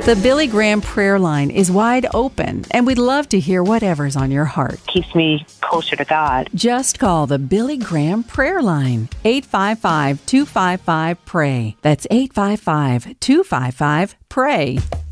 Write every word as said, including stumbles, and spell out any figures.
The Billy Graham Prayer Line is wide open, and we'd love to hear whatever's on your heart. Keeps me closer to God. Just call the Billy Graham Prayer Line, eight five five, two five five, P R A Y. That's eight five five, two five five, P R A Y.